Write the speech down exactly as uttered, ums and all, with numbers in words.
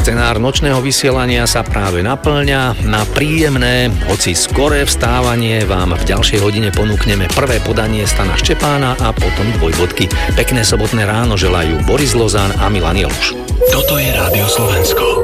Scenár nočného vysielania sa práve naplňa. Na príjemné, hoci skoré vstávanie vám v ďalšej hodine ponúkneme prvé podanie Stana Štepána a potom dvojbodky. Pekné sobotné ráno želajú Boris Lozán a Milan Jeluš. Toto je Rádio Slovensko.